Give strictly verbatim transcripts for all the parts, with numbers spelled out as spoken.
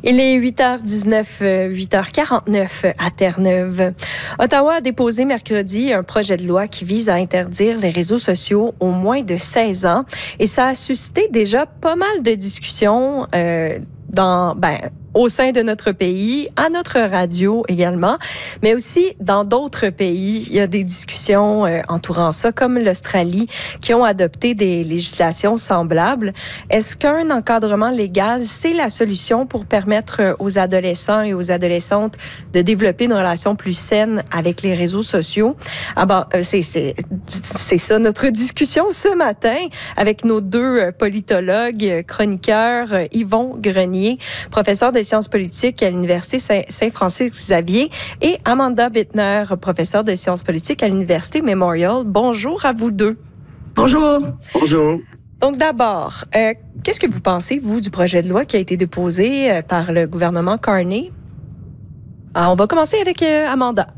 Il est huit heures dix-neuf, huit heures quarante-neuf à Terre-Neuve. Ottawa a déposé mercredi un projet de loi qui vise à interdire les réseaux sociaux aux moins de seize ans. Et ça a suscité déjà pas mal de discussions euh, dans, ben, au sein de notre pays, à notre radio également, mais aussi dans d'autres pays. Il y a des discussions euh, entourant ça, comme l'Australie, qui ont adopté des législations semblables. Est-ce qu'un encadrement légal, c'est la solution pour permettre aux adolescents et aux adolescentes de développer une relation plus saine avec les réseaux sociaux? Ah bon, c'est, c'est, c'est ça notre discussion ce matin avec nos deux politologues, chroniqueurs, Yvon Grenier, professeur de sciences politiques à l'Université Saint-Francis-Xavier, et Amanda Bittner, professeure de sciences politiques à l'Université Memorial. Bonjour à vous deux. Bonjour. Bonjour. Donc d'abord, euh, qu'est-ce que vous pensez, vous, du projet de loi qui a été déposé euh, par le gouvernement Carney? Alors, on va commencer avec euh, Amanda.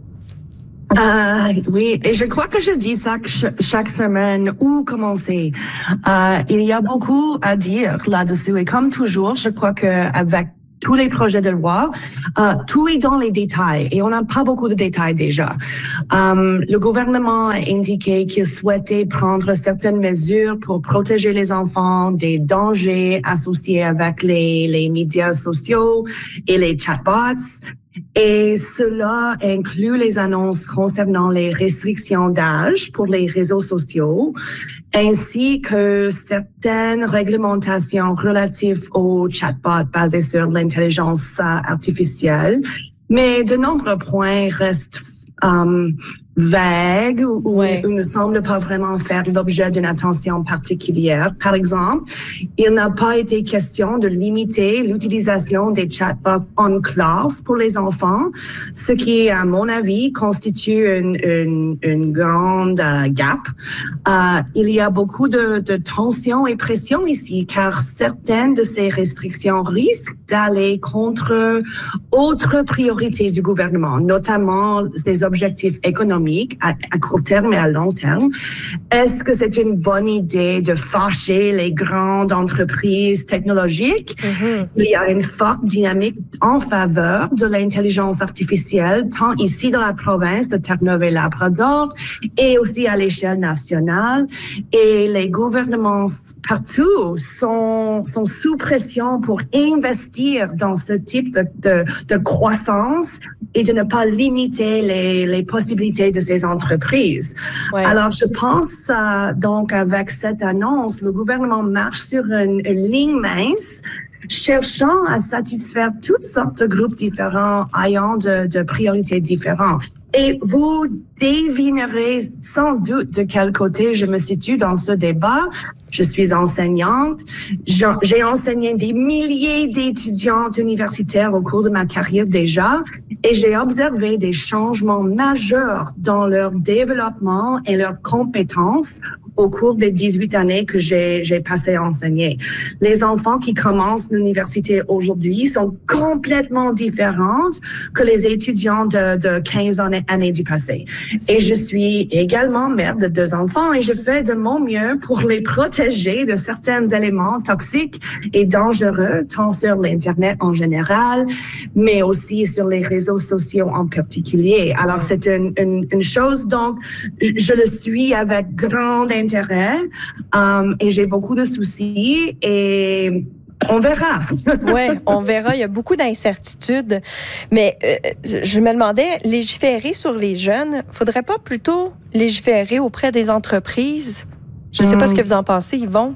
Euh, oui, et je crois que je dis ça chaque semaine. Où commencer? Euh, il y a beaucoup à dire là-dessus, et comme toujours, je crois que avec tous les projets de loi, euh, tout est dans les détails, et on n'a pas beaucoup de détails déjà. Euh, le gouvernement a indiqué qu'il souhaitait prendre certaines mesures pour protéger les enfants des dangers associés avec les, les médias sociaux et les chatbots. Et cela inclut les annonces concernant les restrictions d'âge pour les réseaux sociaux, ainsi que certaines réglementations relatives aux chatbots basés sur l'intelligence artificielle. Mais de nombreux points restent um, vagues ou, ouais. ou ne semblent pas vraiment faire l'objet d'une attention particulière. Par exemple, il n'a pas été question de limiter l'utilisation des chatbots en classe pour les enfants, ce qui, à mon avis, constitue une, une, une grande uh, gap. Uh, il y a beaucoup de, de tensions et pression ici, car certaines de ces restrictions risquent d'aller contre autres priorités du gouvernement, notamment ses objectifs économiques À, à court terme et à long terme. Est-ce que c'est une bonne idée de fâcher les grandes entreprises technologiques? Mm-hmm. Il y a une forte dynamique en faveur de l'intelligence artificielle, tant ici dans la province de Terre-Neuve et Labrador, et aussi à l'échelle nationale. Et les gouvernements partout sont, sont sous pression pour investir dans ce type de, de, de croissance et de ne pas limiter les, les possibilités de ces entreprises. Ouais. Alors, je pense euh, donc avec cette annonce, le gouvernement marche sur une, une ligne mince, cherchant à satisfaire toutes sortes de groupes différents, ayant de, de priorités différentes. Et vous devinerez sans doute de quel côté je me situe dans ce débat. Je suis enseignante. J'ai enseigné des milliers d'étudiantes universitaires au cours de ma carrière déjà, et j'ai observé des changements majeurs dans leur développement et leurs compétences au cours des dix-huit années que j'ai, j'ai passé à enseigner. Les enfants qui commencent l'université aujourd'hui sont complètement différentes que les étudiants de, de quinze années, années du passé. Et je suis également mère de deux enfants, et je fais de mon mieux pour les protéger de certains éléments toxiques et dangereux, tant sur l'Internet en général, mais aussi sur les réseaux sociaux en particulier. Alors, c'est une, une, une chose, donc, je le suis avec grande intérêt, um, et j'ai beaucoup de soucis, et on verra. Oui, on verra. Il y a beaucoup d'incertitudes. Mais euh, je me demandais, légiférer sur les jeunes, faudrait pas plutôt légiférer auprès des entreprises? Je ne sais hum. pas ce que vous en pensez, Yvon.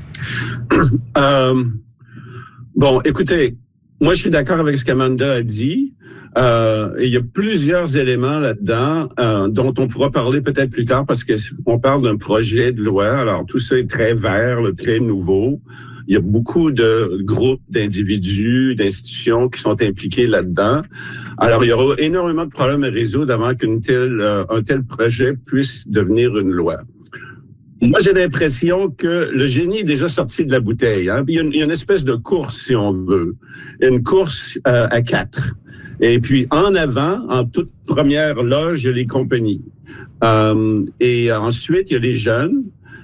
Euh, bon, écoutez, moi, je suis d'accord avec ce qu'Amanda a dit. Euh, il y a plusieurs éléments là-dedans euh, dont on pourra parler peut-être plus tard, parce que on parle d'un projet de loi. Alors, tout ça est très vert, là, très nouveau. Il y a beaucoup de groupes, d'individus, d'institutions qui sont impliqués là-dedans. Alors, il y aura énormément de problèmes à résoudre avant qu'un tel, euh, un tel projet puisse devenir une loi. Moi, j'ai l'impression que le génie est déjà sorti de la bouteille. Hein? Il y a une, il y a une espèce de course, si on veut. Une course euh, à quatre. Et puis, en avant, en toute première loge, il y a les compagnies. Euh, et ensuite, il y a les jeunes.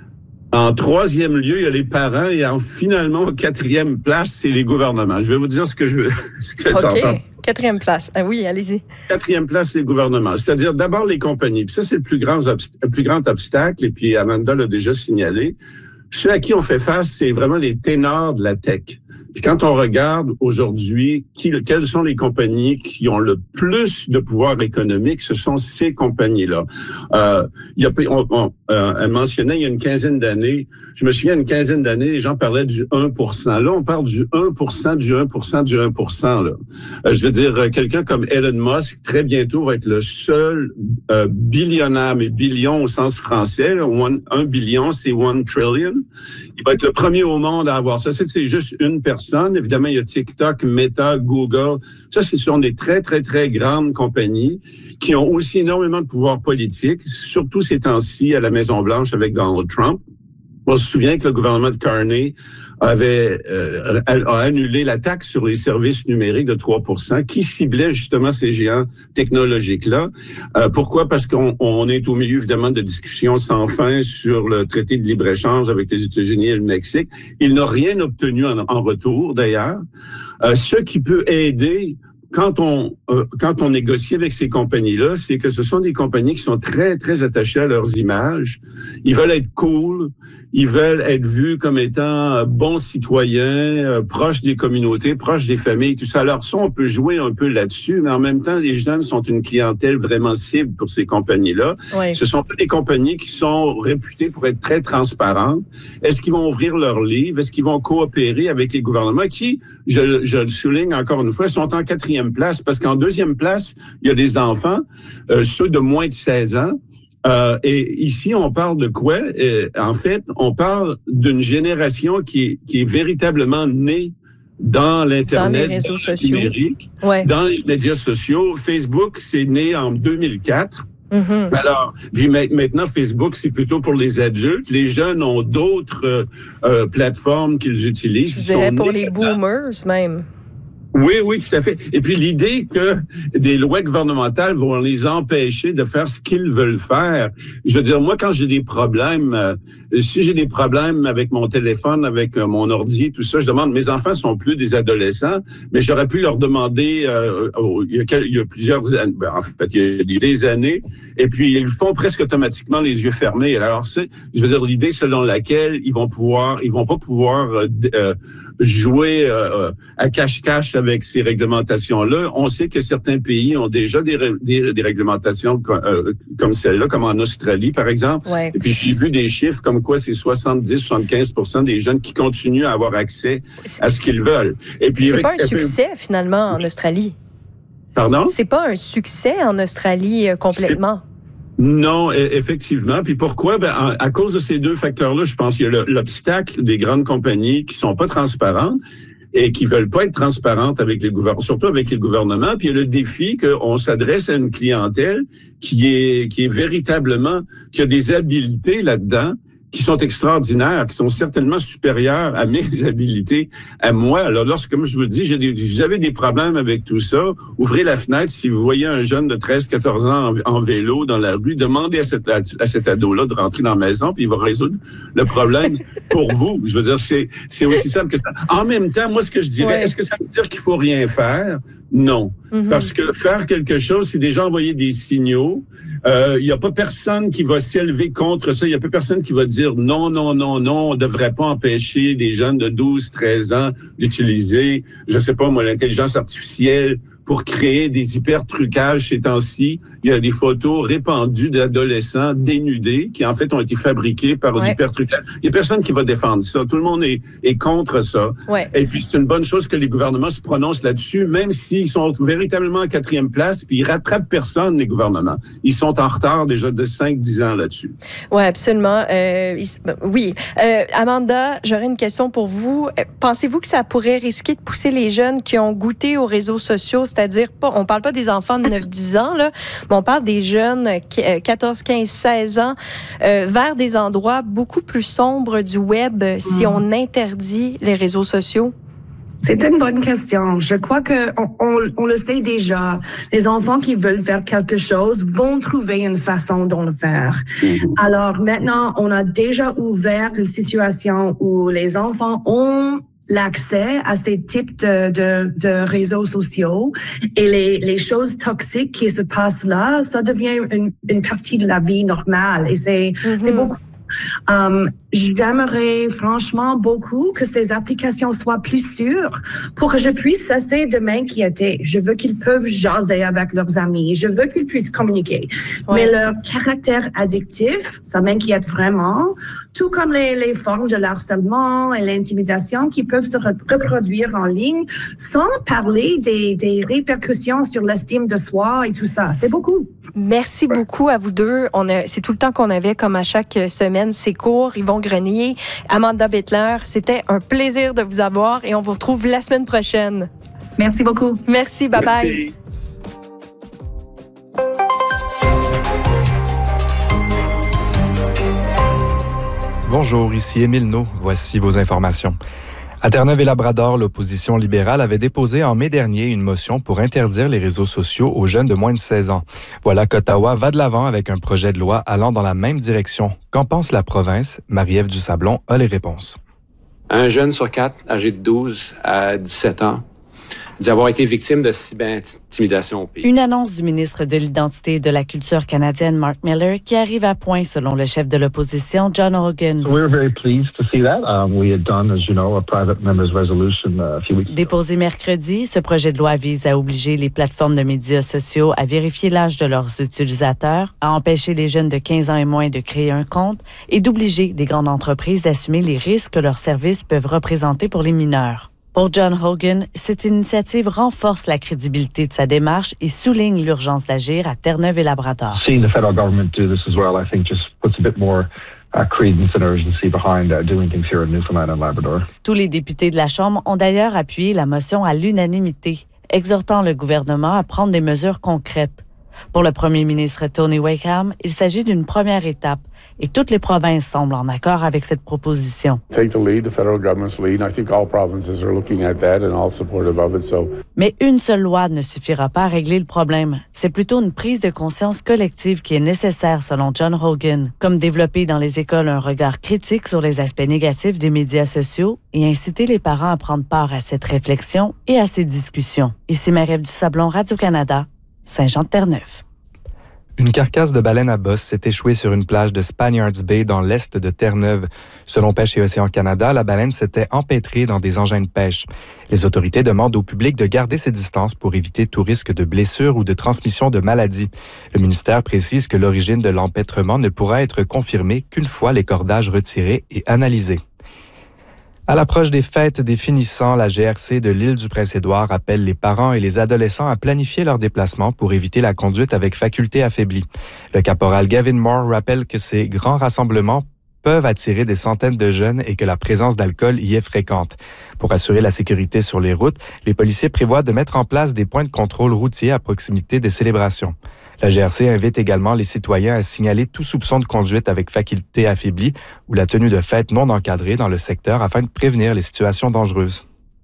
En troisième lieu, il y a les parents et en finalement, en quatrième place, c'est les gouvernements. Je vais vous dire ce que je veux. Ce que OK. j'entends. Quatrième place. Ah oui, allez-y. Quatrième place, c'est les gouvernements. C'est-à-dire d'abord les compagnies. Puis ça, c'est le plus grand, le plus grand obstacle. Et puis Amanda l'a déjà signalé. Ceux à qui on fait face, c'est vraiment les ténors de la tech. Puis quand on regarde aujourd'hui qui, quelles sont les compagnies qui ont le plus de pouvoir économique, ce sont ces compagnies-là. Euh, il y a, on, on euh, elle mentionnait il y a une quinzaine d'années, je me souviens, une quinzaine d'années, les gens parlaient du un pour cent. Là, on parle du un pour cent, du un pour cent, du un pour cent. Là. Euh, je veux dire, quelqu'un comme Elon Musk, très bientôt, va être le seul euh, billionnaire, mais billion au sens français. Là, one, un billion, c'est one trillion. Il va être le premier au monde à avoir ça. C'est, c'est juste une personne. Évidemment, il y a TikTok, Meta, Google. Ça, ce sont des très, très, très grandes compagnies qui ont aussi énormément de pouvoir politique, surtout ces temps-ci à la Maison-Blanche avec Donald Trump. On se souvient que le gouvernement de Carney avait euh, a annulé la taxe sur les services numériques de trois pour cent qui ciblait justement ces géants technologiques-là. Euh, pourquoi? Parce qu'on on est au milieu, évidemment, de discussions sans fin sur le traité de libre-échange avec les États-Unis et le Mexique. Il n'a rien obtenu en, en retour, d'ailleurs. Euh, ce qui peut aider quand on euh, quand on négocie avec ces compagnies-là, c'est que ce sont des compagnies qui sont très, très attachées à leurs images. Ils veulent être cool. Ils veulent être vus comme étant bons citoyens, euh, proches des communautés, proches des familles, tout ça. Alors ça, on peut jouer un peu là-dessus, mais en même temps, les jeunes sont une clientèle vraiment cible pour ces compagnies-là. Oui. Ce sont des compagnies qui sont réputées pour être très transparentes. Est-ce qu'ils vont ouvrir leurs livres? Est-ce qu'ils vont coopérer avec les gouvernements qui, je, je le souligne encore une fois, sont en quatrième place? Parce qu'en deuxième place, il y a des enfants, euh, ceux de moins de seize ans. Euh, et ici, on parle de quoi? Euh, en fait, on parle d'une génération qui est, qui est véritablement née dans l'Internet, dans les réseaux dans sociaux. le numérique, Ouais. dans les médias sociaux. Facebook, c'est né en deux mille quatre. Mm-hmm. Alors, puis maintenant, Facebook, c'est plutôt pour les adultes. Les jeunes ont d'autres euh, euh, plateformes qu'ils utilisent. Je dirais pour les là-dedans. boomers même. Oui, oui, tout à fait. Et puis l'idée que des lois gouvernementales vont les empêcher de faire ce qu'ils veulent faire. Je veux dire, moi, quand j'ai des problèmes, euh, si j'ai des problèmes avec mon téléphone, avec euh, mon ordi, tout ça, je demande, mes enfants sont plus des adolescents, mais j'aurais pu leur demander, euh, oh, il, y a, il y a plusieurs années, ben, en fait, il y a des années, et puis ils le font presque automatiquement les yeux fermés. Alors, c'est, je veux dire, l'idée selon laquelle ils vont pouvoir, ils vont pas pouvoir euh, euh, jouer euh, à cache-cache avec ces réglementations-là. On sait que certains pays ont déjà des, des, des réglementations comme, euh, comme celle-là, comme en Australie, par exemple. Ouais. Et puis, j'ai vu des chiffres comme quoi c'est soixante-dix à soixante-quinze pour cent des jeunes qui continuent à avoir accès à ce qu'ils veulent. Et puis, c'est avec, pas un succès, finalement, en Australie. Pardon? C'est pas un succès en Australie euh, complètement. Non, effectivement. Puis pourquoi? Ben, à cause de ces deux facteurs-là, je pense qu'il y a l'obstacle des grandes compagnies qui sont pas transparentes et qui veulent pas être transparentes avec les gouvernements, surtout avec les gouvernements. Puis il y a le défi qu'on s'adresse à une clientèle qui est qui est véritablement, qui a des habiletés là-dedans, qui sont extraordinaires, qui sont certainement supérieures à mes habilités, à moi. Alors, lorsque, comme je vous le dis, j'ai des, j'avais des problèmes avec tout ça. Ouvrez la fenêtre, si vous voyez un jeune de treize à quatorze ans en, en vélo dans la rue, demandez à, cette, à, à cet ado-là de rentrer dans la maison, puis il va résoudre le problème pour vous. Je veux dire, c'est, c'est aussi simple que ça. En même temps, moi, ce que je dirais, ouais. Est-ce que ça veut dire qu'il faut rien faire? Non. Mm-hmm. Parce que faire quelque chose, c'est déjà envoyer des signaux. Il euh, n'y a pas personne qui va s'élever contre ça. Il n'y a pas personne qui va dire non, non, non, non, on ne devrait pas empêcher les jeunes de douze, treize ans d'utiliser, je sais pas moi, l'intelligence artificielle pour créer des hyper-trucages ces temps-ci. Il y a des photos répandues d'adolescents dénudés qui, en fait, ont été fabriqués par ouais. l'hyper-trucage. Il n'y a personne qui va défendre ça. Tout le monde est, est contre ça. Ouais. Et puis, c'est une bonne chose que les gouvernements se prononcent là-dessus, même s'ils sont véritablement en quatrième place, puis ils rattrapent personne, les gouvernements. Ils sont en retard déjà de cinq dix ans là-dessus. Oui, absolument. Euh, oui. Euh, Amanda, j'aurais une question pour vous. Pensez-vous que ça pourrait risquer de pousser les jeunes qui ont goûté aux réseaux sociaux, c'est-à-dire, pas, on parle pas des enfants de neuf dix ans, là, mais on parle des jeunes quatorze, quinze, seize ans, euh, vers des endroits beaucoup plus sombres du web si mmh. on interdit les réseaux sociaux? C'est une bonne question. Je crois que on, on, on le sait déjà. Les enfants qui veulent faire quelque chose vont trouver une façon de le faire. Mm-hmm. Alors maintenant, on a déjà ouvert une situation où les enfants ont l'accès à ces types de, de, de réseaux sociaux et les, les choses toxiques qui se passent là, ça devient une, une partie de la vie normale et c'est, mm-hmm. c'est beaucoup. Um, j'aimerais franchement beaucoup que ces applications soient plus sûres pour que je puisse cesser de m'inquiéter. Je veux qu'ils peuvent jaser avec leurs amis. Je veux qu'ils puissent communiquer. Ouais. Mais leur caractère addictif, ça m'inquiète vraiment. Tout comme les, les formes de harcèlement et l'intimidation qui peuvent se reproduire en ligne sans parler des, des répercussions sur l'estime de soi et tout ça. C'est beaucoup. Merci beaucoup à vous deux. On a, c'est tout le temps qu'on avait comme à chaque semaine. C'est court. Yvon Grenier, Amanda Bettler, c'était un plaisir de vous avoir et on vous retrouve la semaine prochaine. Merci beaucoup. Merci. Bye bye. Bonjour, ici Émile Naud. Voici vos informations. À Terre-Neuve-et-Labrador, l'opposition libérale avait déposé en mai dernier une motion pour interdire les réseaux sociaux aux jeunes de moins de seize ans. Voilà qu'Ottawa va de l'avant avec un projet de loi allant dans la même direction. Qu'en pense la province? Marie-Ève Dusablon a les réponses. Un jeune sur quatre, âgé de douze à dix-sept ans, dit avoir été victime de cyberintimidation au pays. Une annonce du ministre de l'Identité et de la Culture canadienne, Mark Miller, qui arrive à point selon le chef de l'opposition, John Horgan. So we're very pleased to see that. Um, we had done, as you know, a private members' resolution a few weeks ago. Déposé mercredi, ce projet de loi vise à obliger les plateformes de médias sociaux à vérifier l'âge de leurs utilisateurs, à empêcher les jeunes de quinze ans et moins de créer un compte et d'obliger les grandes entreprises d'assumer les risques que leurs services peuvent représenter pour les mineurs. Pour John Horgan, cette initiative renforce la crédibilité de sa démarche et souligne l'urgence d'agir à Terre-Neuve-et-Labrador. Seeing the federal government do this as well, I think just puts a bit more uh, credence and urgency behind uh, doing things here in Newfoundland and Labrador. Tous les députés de la Chambre ont d'ailleurs appuyé la motion à l'unanimité, exhortant le gouvernement à prendre des mesures concrètes. Pour le premier ministre Tony Wakeham, il s'agit d'une première étape et toutes les provinces semblent en accord avec cette proposition. Take the lead, the federal government's lead. I think all provinces are looking at that and all supportive of it. So. Mais une seule loi ne suffira pas à régler le problème. C'est plutôt une prise de conscience collective qui est nécessaire selon John Horgan, comme développer dans les écoles un regard critique sur les aspects négatifs des médias sociaux et inciter les parents à prendre part à cette réflexion et à ces discussions. Ici Marie-Ève Dusablon, Radio-Canada, Saint-Jean-de-Terre-Neuve. Une carcasse de baleine à bosse s'est échouée sur une plage de Spaniards Bay dans l'est de Terre-Neuve. Selon Pêche et Océan Canada, la baleine s'était empêtrée dans des engins de pêche. Les autorités demandent au public de garder ses distances pour éviter tout risque de blessure ou de transmission de maladies. Le ministère précise que l'origine de l'empêtrement ne pourra être confirmée qu'une fois les cordages retirés et analysés. À l'approche des fêtes des finissants, la G R C de l'île du Prince-Édouard appelle les parents et les adolescents à planifier leurs déplacements pour éviter la conduite avec faculté affaiblie. Le caporal Gavin Moore rappelle que ces grands rassemblements peuvent attirer des centaines de jeunes et que la présence d'alcool y est fréquente. Pour assurer la sécurité sur les routes, les policiers prévoient de mettre en place des points de contrôle routiers à proximité des célébrations. La G R C invite également les citoyens à signaler tout soupçon de conduite avec faculté affaiblie ou la tenue de fêtes non encadrées dans le secteur afin de prévenir les situations dangereuses.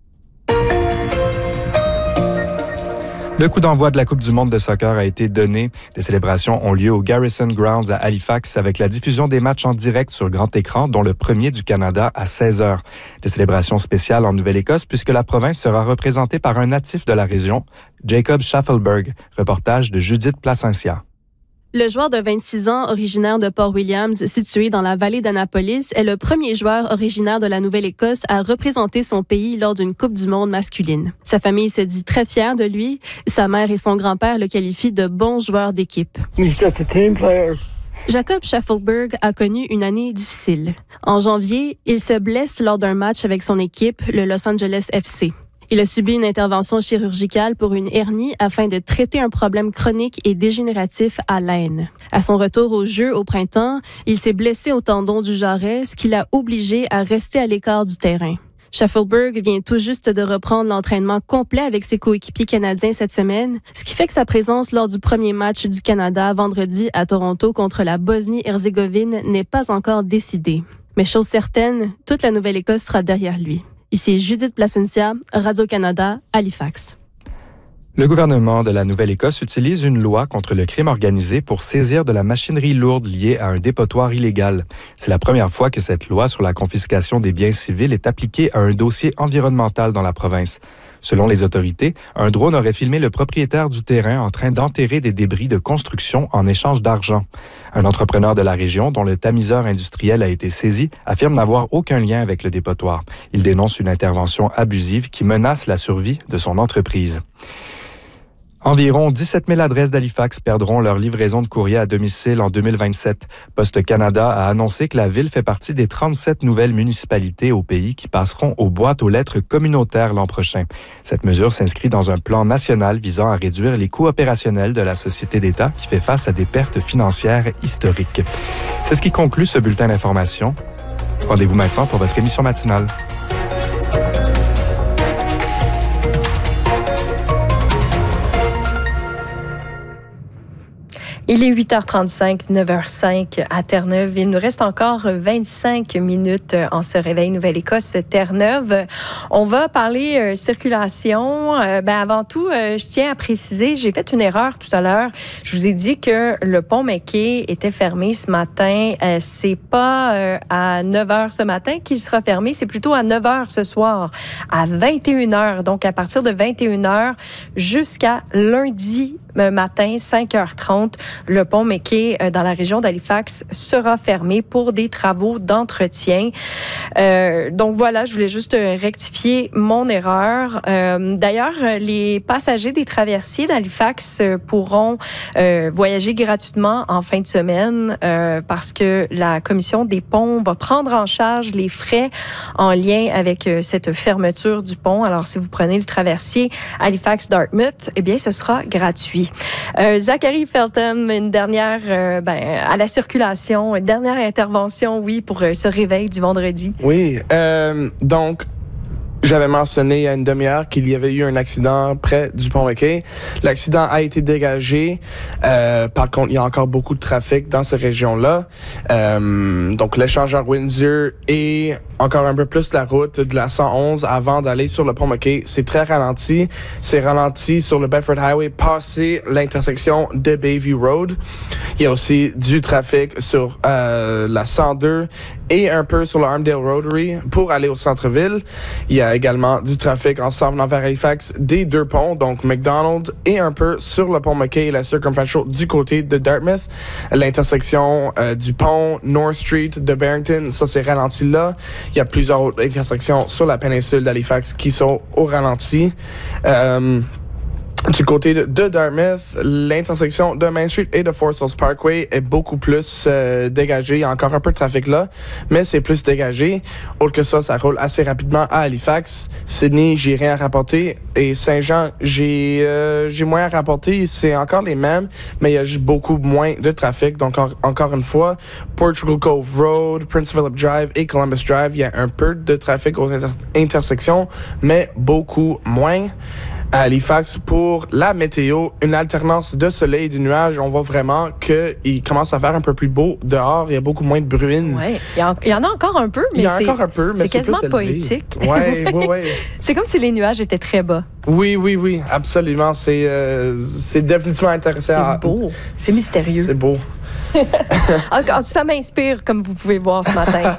Le coup d'envoi de la Coupe du monde de soccer a été donné. Des célébrations ont lieu au Garrison Grounds à Halifax avec la diffusion des matchs en direct sur grand écran, dont le premier du Canada à seize heures. Des célébrations spéciales en Nouvelle-Écosse puisque la province sera représentée par un natif de la région, Jacob Schaffelberg. Reportage de Judith Placencia. Le joueur de vingt-six ans, originaire de Port Williams, situé dans la vallée d'Annapolis, est le premier joueur originaire de la Nouvelle-Écosse à représenter son pays lors d'une Coupe du monde masculine. Sa famille se dit très fière de lui. Sa mère et son grand-père le qualifient de bon joueur d'équipe. He's just a team player. Jacob Schaffelberg a connu une année difficile. En janvier, il se blesse lors d'un match avec son équipe, le Los Angeles F C. Il a subi une intervention chirurgicale pour une hernie afin de traiter un problème chronique et dégénératif à l'aine. À son retour au jeu au printemps, il s'est blessé au tendon du jarret, ce qui l'a obligé à rester à l'écart du terrain. Schaffelberg vient tout juste de reprendre l'entraînement complet avec ses coéquipiers canadiens cette semaine, ce qui fait que sa présence lors du premier match du Canada vendredi à Toronto contre la Bosnie-Herzégovine n'est pas encore décidée. Mais chose certaine, toute la Nouvelle-Écosse sera derrière lui. Ici Judith Placencia, Radio-Canada, Halifax. Le gouvernement de la Nouvelle-Écosse utilise une loi contre le crime organisé pour saisir de la machinerie lourde liée à un dépotoir illégal. C'est la première fois que cette loi sur la confiscation des biens civils est appliquée à un dossier environnemental dans la province. Selon les autorités, un drone aurait filmé le propriétaire du terrain en train d'enterrer des débris de construction en échange d'argent. Un entrepreneur de la région, dont le tamiseur industriel a été saisi, affirme n'avoir aucun lien avec le dépotoir. Il dénonce une intervention abusive qui menace la survie de son entreprise. Environ dix-sept mille adresses d'Halifax perdront leur livraison de courrier à domicile en deux mille vingt-sept. Poste Canada a annoncé que la ville fait partie des trente-sept nouvelles municipalités au pays qui passeront aux boîtes aux lettres communautaires l'an prochain. Cette mesure s'inscrit dans un plan national visant à réduire les coûts opérationnels de la société d'État qui fait face à des pertes financières historiques. C'est ce qui conclut ce bulletin d'information. Rendez-vous maintenant pour votre émission matinale. Il est huit heures trente-cinq, neuf heures cinq à Terre-Neuve. Il nous reste encore vingt-cinq minutes en ce réveil Nouvelle-Écosse Terre-Neuve. On va parler euh, circulation. Euh, ben avant tout, euh, je tiens à préciser, j'ai fait une erreur tout à l'heure. Je vous ai dit que le pont McKay était fermé ce matin. Euh, c'est pas euh, à neuf heures ce matin qu'il sera fermé, c'est plutôt à neuf heures ce soir, à vingt et une heures. Donc à partir de vingt et une heures jusqu'à lundi matin, cinq heures trente, le pont McKay euh, dans la région d'Halifax sera fermé pour des travaux d'entretien. Euh, donc voilà, je voulais juste rectifier mon erreur. Euh, d'ailleurs, les passagers des traversiers d'Halifax pourront euh, voyager gratuitement en fin de semaine euh, parce que la commission des ponts va prendre en charge les frais en lien avec euh, cette fermeture du pont. Alors, si vous prenez le traversier Halifax-Dartmouth, eh bien, ce sera gratuit. Euh, Zachary Felton, une dernière euh, ben, à la circulation, une dernière intervention, oui, pour euh, ce réveil du vendredi. Oui, euh, donc j'avais mentionné il y a une demi-heure qu'il y avait eu un accident près du pont McKay. L'accident a été dégagé. Euh, par contre, il y a encore beaucoup de trafic dans ces régions-là. Euh, donc, l'échangeur Windsor et encore un peu plus la route de la cent onze avant d'aller sur le pont McKay. C'est très ralenti. C'est ralenti sur le Bedford Highway, passé l'intersection de Bayview Road. Il y a aussi du trafic sur euh, la cent deux et un peu sur le Armdale Rotary pour aller au centre-ville. Il y a également du trafic en s'en venant vers Halifax des deux ponts, donc McDonald et un peu sur le pont McKay et la Circumferential du côté de Dartmouth. L'intersection euh, du pont North Street de Barrington, ça c'est ralenti là. Il y a plusieurs autres intersections sur la péninsule d'Halifax qui sont au ralenti. Euh, Du côté de, de Dartmouth, l'intersection de Main Street et de Forest Hills Parkway est beaucoup plus euh, dégagée. Il y a encore un peu de trafic là, mais c'est plus dégagé. Autre que ça, ça roule assez rapidement à Halifax. Sydney, j'ai rien à rapporter. Et Saint-Jean, j'ai euh, j'ai moins à rapporter. C'est encore les mêmes, mais il y a juste beaucoup moins de trafic. Donc, en, encore une fois, Portugal Cove Road, Prince Philip Drive et Columbus Drive, il y a un peu de trafic aux inter- intersections, mais beaucoup moins. À Halifax, pour la météo, une alternance de soleil et de nuages. On voit vraiment qu'il commence à faire un peu plus beau dehors. Il y a beaucoup moins de bruine. Oui, il, il y en a encore un peu, mais il y en a c'est, encore un peu, mais c'est c'est quasiment plus poétique. Oui, oui, oui. C'est comme si les nuages étaient très bas. Oui, oui, oui, absolument. C'est, euh, c'est définitivement intéressant. C'est beau. C'est mystérieux. C'est beau. Encore, ça m'inspire, comme vous pouvez voir ce matin.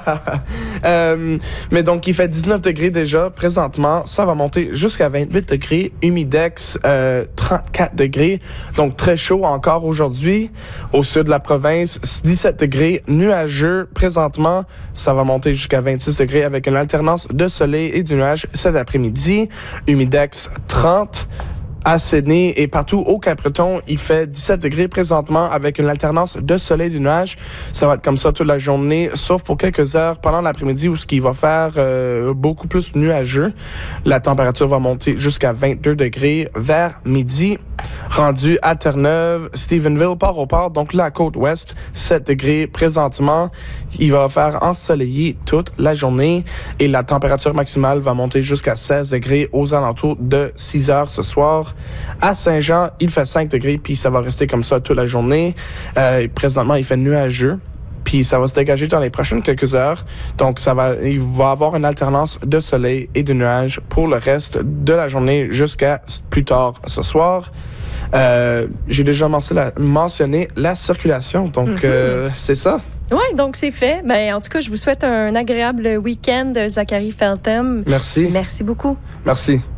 euh, mais donc, il fait dix-neuf degrés déjà. Présentement, ça va monter jusqu'à vingt-huit degrés. Humidex, euh, trente-quatre degrés. Donc, très chaud encore aujourd'hui. Au sud de la province, dix-sept degrés. Nuageux. Présentement, ça va monter jusqu'à vingt-six degrés avec une alternance de soleil et de nuages cet après-midi. Humidex, trente. À Sydney et partout au Cap-Breton, il fait dix-sept degrés présentement avec une alternance de soleil et de nuages. Ça va être comme ça toute la journée, sauf pour quelques heures pendant l'après-midi où ce qui va faire euh, beaucoup plus nuageux. La température va monter jusqu'à vingt-deux degrés vers midi. Rendu à Terre-Neuve, Stephenville, Port-au-Port, donc la côte ouest, sept degrés présentement. Il va faire ensoleillé toute la journée et la température maximale va monter jusqu'à seize degrés aux alentours de six heures ce soir. À Saint-Jean, il fait cinq degrés puis ça va rester comme ça toute la journée. Euh, présentement, il fait nuageux. puis ça va se dégager dans les prochaines quelques heures. Donc, ça va, il va y avoir une alternance de soleil et de nuages pour le reste de la journée jusqu'à plus tard ce soir. Euh, j'ai déjà mentionné la, mentionné la circulation, donc mm-hmm. euh, c'est ça. Oui, donc c'est fait. Ben, en tout cas, je vous souhaite un agréable week-end, Zachary Feltham. Merci. Merci beaucoup. Merci.